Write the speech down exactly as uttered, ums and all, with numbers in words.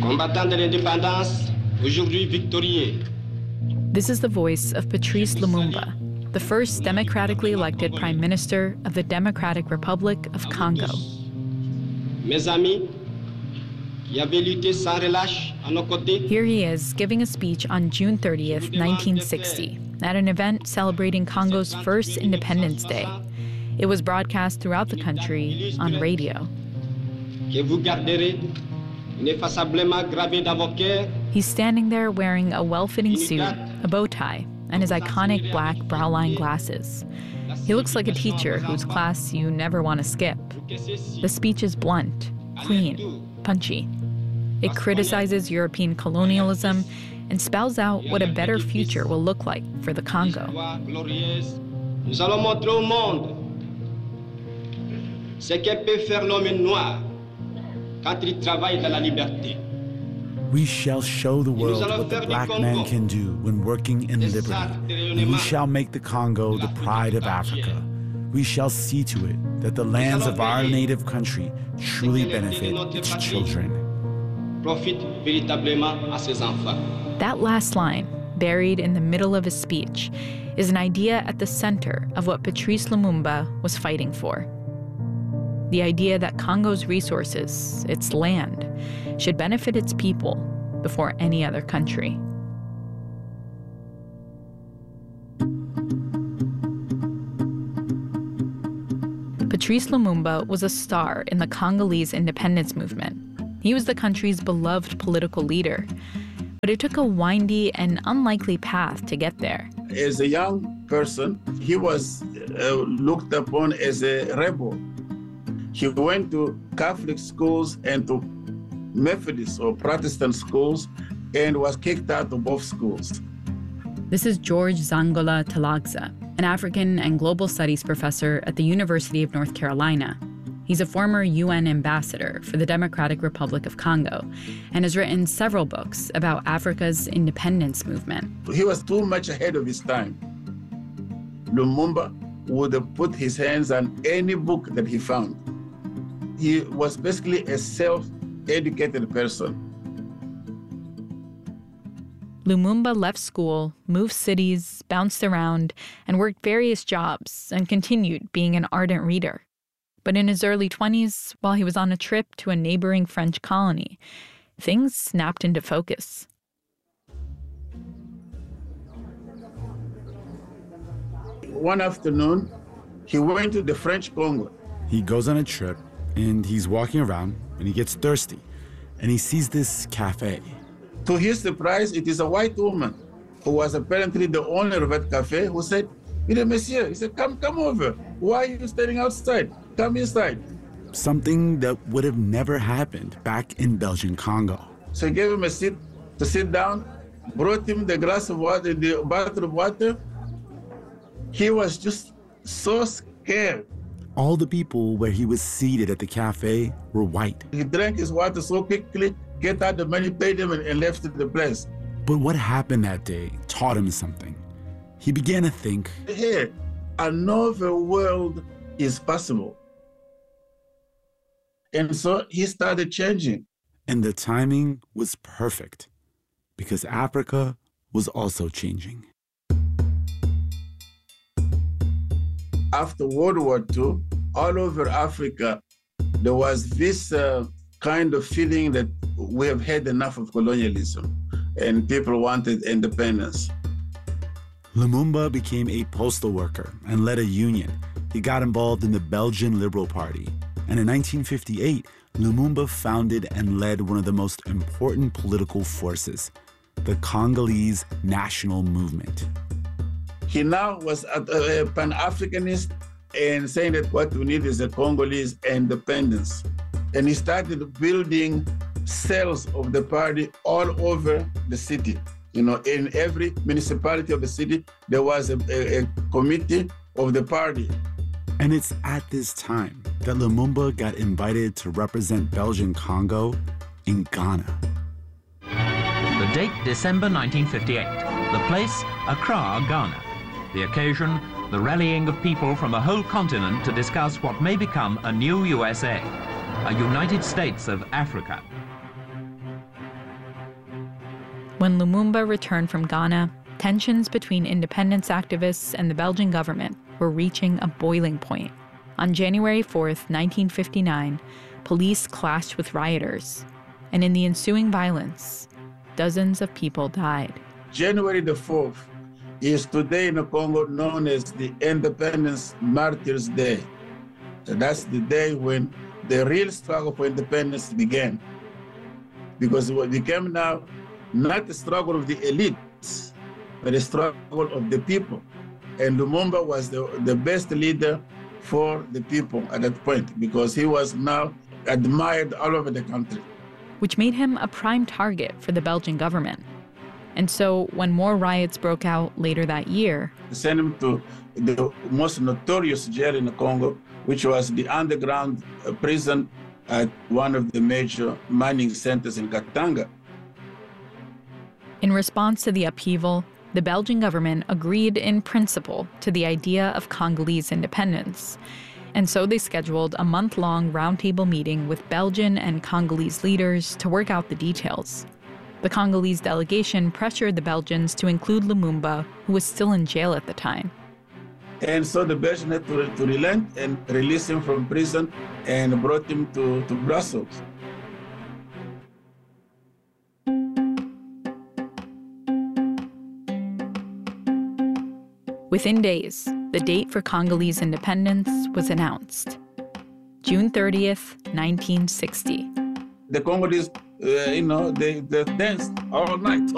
Combattant de l'indépendance, aujourd'hui victorieux. This is the voice of Patrice Lumumba, the first democratically elected prime minister of the Democratic Republic of Congo. Mes amis, qui avaient lutté sans relâche à nos côtés. Here he is giving a speech on June thirtieth, nineteen sixty, at an event celebrating Congo's first Independence Day. It was broadcast throughout the country on radio. Que vous garderez ineffaçablement gravé dans vos cœurs. He's standing there wearing a well-fitting suit, a bow tie, and his iconic black brow-line glasses. He looks like a teacher whose class you never want to skip. The speech is blunt, clean, punchy. It criticizes European colonialism and spells out what a better future will look like for the Congo. Nous allons montrer au monde ce que peut faire l'homme noir quand il travaille dans la liberté. We shall show the world what the black man can do when working in liberty, and we shall make the Congo the pride of Africa. We shall see to it that the lands of our native country truly benefit its children. That last line, buried in the middle of his speech, is an idea at the center of what Patrice Lumumba was fighting for. The idea that Congo's resources, its land, should benefit its people before any other country. Patrice Lumumba was a star in the Congolese independence movement. He was the country's beloved political leader, but it took a windy and unlikely path to get there. As a young person, he was uh, looked upon as a rebel. He went to Catholic schools and to Methodist or Protestant schools and was kicked out of both schools. This is George Zangola Talagza, an African and global studies professor at the University of North Carolina. He's a former U N ambassador for the Democratic Republic of Congo and has written several books about Africa's independence movement. He was too much ahead of his time. Lumumba would have put his hands on any book that he found. He was basically a self-educated person. Lumumba left school, moved cities, bounced around, and worked various jobs and continued being an ardent reader. But in his early twenties, while he was on a trip to a neighboring French colony, things snapped into focus. One afternoon, he went to the French Congo. He goes on a trip, and he's walking around, and he gets thirsty, and he sees this cafe. To his surprise, it is a white woman who was apparently the owner of that cafe who said, "Monsieur, monsieur," he said, come, come over. Why are you standing outside? Come inside. Something that would have never happened back in Belgian Congo. So he gave him a seat to sit down, brought him the glass of water, the bottle of water. He was just so scared. All the people where he was seated at the cafe were white. He drank his water so quickly, get out the money, paid him, and, and left the place. But what happened that day taught him something. He began to think, hey, another world is possible. And so he started changing. And the timing was perfect, because Africa was also changing. After World War Two, all over Africa, there was this uh, kind of feeling that we have had enough of colonialism and people wanted independence. Lumumba became a postal worker and led a union. He got involved in the Belgian Liberal Party. And in nineteen fifty-eight, Lumumba founded and led one of the most important political forces, the Congolese National Movement. He now was a, a Pan-Africanist and saying that what we need is a Congolese independence. And he started building cells of the party all over the city. You know, in every municipality of the city, there was a, a, a committee of the party. And it's at this time that Lumumba got invited to represent Belgian Congo in Ghana. The date, December nineteen fifty-eight. The place, Accra, Ghana. The occasion, the rallying of people from a whole continent to discuss what may become a new U S A, a United States of Africa. When Lumumba returned from Ghana, tensions between independence activists and the Belgian government were reaching a boiling point. On January fourth, nineteen fifty-nine, police clashed with rioters, and in the ensuing violence, dozens of people died. January the fourth is today in the Congo known as the Independence Martyrs' Day. So that's the day when the real struggle for independence began. Because it became now not the struggle of the elites, but the struggle of the people. And Lumumba was the, the best leader for the people at that point, because he was now admired all over the country. Which made him a prime target for the Belgian government. And so when more riots broke out later that year, they sent him to the most notorious jail in the Congo, which was the underground prison at one of the major mining centers in Katanga. In response to the upheaval, the Belgian government agreed in principle to the idea of Congolese independence. And so they scheduled a month-long roundtable meeting with Belgian and Congolese leaders to work out the details. The Congolese delegation pressured the Belgians to include Lumumba, who was still in jail at the time. And so the Belgians had to, to relent and release him from prison and brought him to, to Brussels. Within days, the date for Congolese independence was announced. June thirtieth, nineteen sixty. The Congolese, uh, you know, they, they danced all night.